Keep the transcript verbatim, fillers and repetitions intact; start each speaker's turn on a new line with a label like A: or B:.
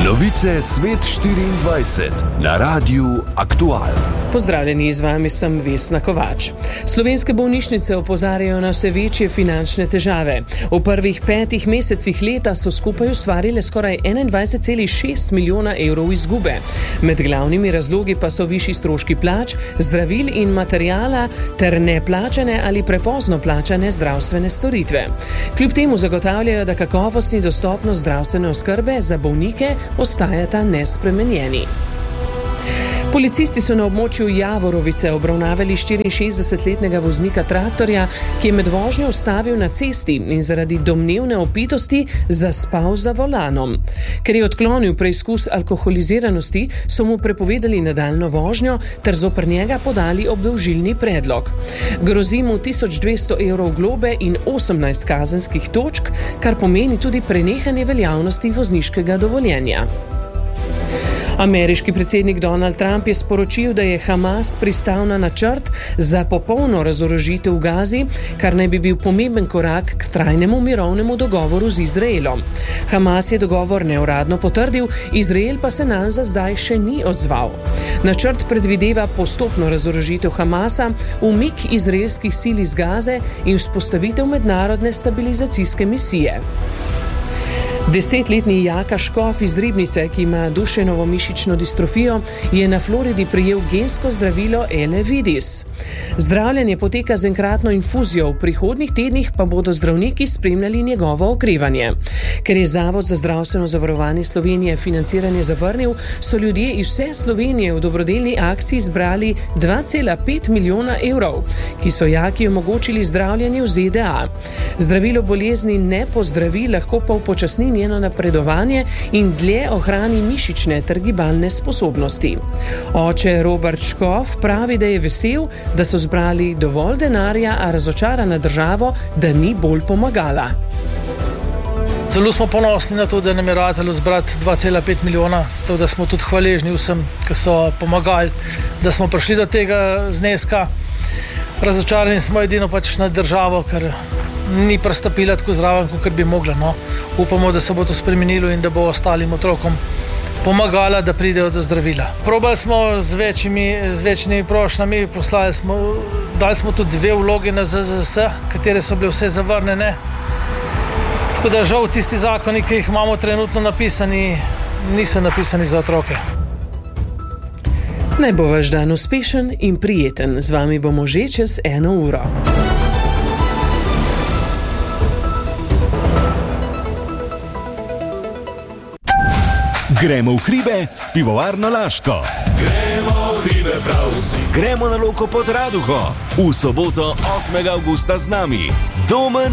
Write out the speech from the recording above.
A: Novice Svet štiriindvajset na Radiu Aktual.
B: Pozdravljeni, z vami sem Vesna Kovač. Slovenske bolnišnice opozarjajo na vse večje finančne težave. V prvih petih mesecih leta so skupaj ustvarile skoraj enaindvajset celih šest milijona evrov izgube. Med glavnimi razlogi pa so višji stroški plač, zdravil in materijala ter neplačane ali prepozno plačane zdravstvene storitve. Kljub temu zagotavljajo, da kakovost in dostopnost zdravstvene oskrbe za bolnike ostajata nespremenjeni. Policisti so na območju Javorovice obravnavali štiriinšestdesetletnega voznika traktorja, ki je med vožnjo ustavil na cesti in zaradi domnevne opitosti zaspal za volanom. Ker je odklonil preizkus alkoholiziranosti, so mu prepovedali nadaljnjo vožnjo ter zoper njega podali obdolžilni predlog. Grozi mu tisoč dvesto evrov globe in osemnajst kazenskih točk, kar pomeni tudi prenehanje veljavnosti vozniškega dovoljenja. Ameriški predsednik Donald Trump je sporočil, da je Hamas pristal na načrt za popolno razorožitev v Gazi, kar naj bi bil pomemben korak k trajnemu mirovnemu dogovoru z Izraelom. Hamas je dogovor neuradno potrdil, Izrael pa se nanj za zdaj še ni odzval. Načrt predvideva postopno razorožitev Hamasa, umik izraelskih sil iz Gaze in vzpostavitev mednarodne stabilizacijske misije. Desetletni Jaka Škof iz Ribnice, ki ima Dušenovo mišično distrofijo, je na Floridi prejel gensko zdravilo Elevidis. Zdravljenje poteka z enkratno infuzijo, v prihodnjih tednih pa bodo zdravniki spremljali njegovo okrevanje. Ker je Zavod za zdravstveno zavarovanje Slovenije financiranje zavrnil, so ljudje iz vse Slovenije v dobrodelni akciji zbrali dva cela pet milijona evrov, ki so Jaki omogočili zdravljenje v Z D A. Zdravilo bolezni ne pozdravi, lahko pa upočasni njeno napredovanje in dlje ohrani mišične ter gibalne sposobnosti. Oče Robert Škof pravi, da je vesel, da so zbrali dovolj denarja, a razočaran na državo, da ni bolj pomagala.
C: Zelo smo ponosni na to, da nam je ratalo zbrati dva cela pet milijona, to, da smo tudi hvaležni vsem, ki so pomagali, da smo prišli do tega zneska. Razočarani smo edino pač na državo, ker ni prestopila tako zraven, kot bi mogla. No. Upamo, da se bo to spremenilo in da bo ostalim otrokom pomagala, da pridejo do zdravila. Probali smo z večjimi, z večjimi prošnjami, poslali smo, dali smo tudi dve vloge na Z Z S, katere so bile vse zavrnjene. Tako da žal tisti zakoni, ki jih imamo trenutno napisani, niso napisani za otroke.
B: Naj bo vaš dan uspešen in prijeten. Z vami bomo že čez eno uro.
A: Gremo v hribe s pivovarno Laško.
D: Gremo v hribe prav vsi.
A: Gremo na Loko pod Raduho. V soboto osmega avgusta z nami. Domen